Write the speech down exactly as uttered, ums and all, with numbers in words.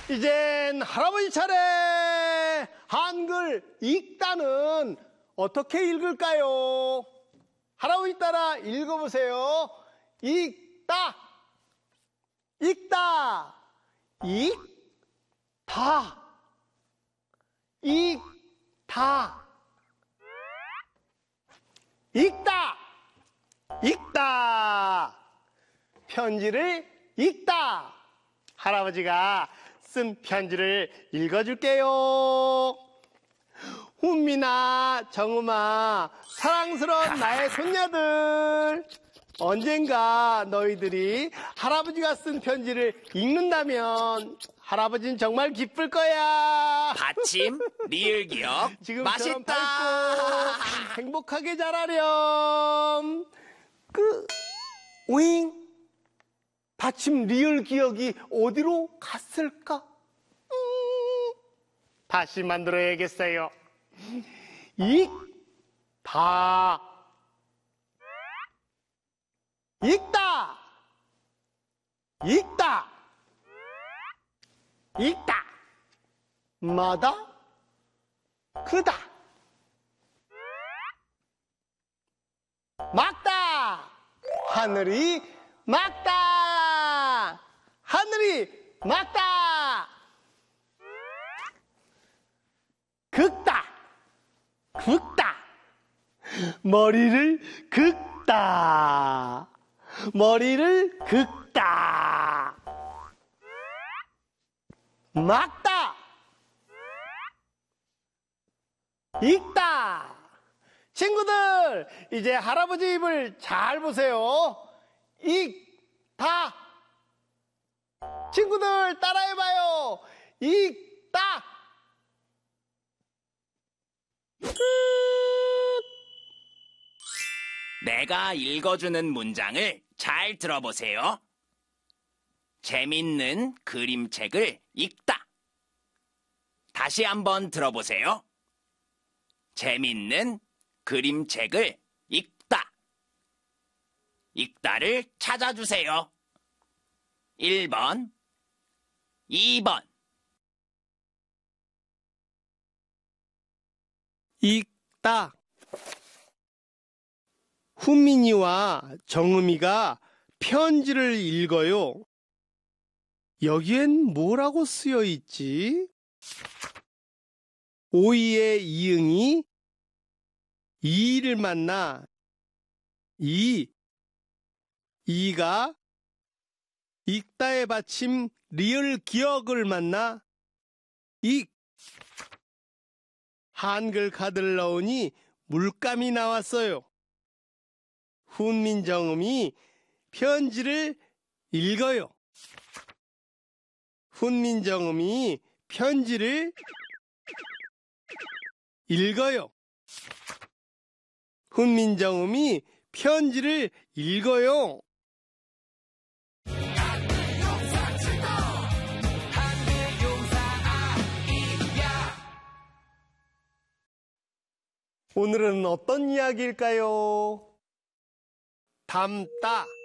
이젠 할아버지 차례. 한글 읽다는 어떻게 읽을까요? 할아버지 따라 읽어보세요. 읽다, 읽다, 읽다, 읽다, 읽다, 읽다. 편지를 읽다. 할아버지가 쓴 편지를 읽어줄게요. 훈민아, 정음아, 사랑스러운 나의 손녀들, 언젠가 너희들이 할아버지가 쓴 편지를 읽는다면 할아버지는 정말 기쁠 거야. 받침, 리을 기억, 지금처럼 맛있다. 밝고 행복하게 자라렴. 그 오잉, 받침 리을 기억이 어디로 갔을까? 음, 다시 만들어야겠어요. 읽다, 읽다, 읽다, 읽다, 마다, 크다, 막다, 하늘이 막다, 하늘이 막다, 긁다, 긁다, 머리를 긁다, 머리를 긁다, 막다, 읽다. 친구들, 이제 할아버지 입을 잘 보세요. 읽다. 친구들 따라해봐요. 읽다. 내가 읽어주는 문장을 잘 들어보세요. 재밌는 그림책을 읽다. 다시 한번 들어보세요. 재밌는 그림책을 읽다. 읽다를 찾아주세요. 일 번, 이 번. 읽다. 훈민이와 정음이가 편지를 읽어요. 여기엔 뭐라고 쓰여 있지? 오이의 이응이 이를 만나 이, 이가 읽다의 받침 리을 기억을 만나 익. 한글 카드를 넣으니 물감이 나왔어요. 훈민정음이 편지를 읽어요. 훈민정음이 편지를 읽어요. 훈민정음이 편지를 읽어요. 오늘은 어떤 이야기일까요? 담다.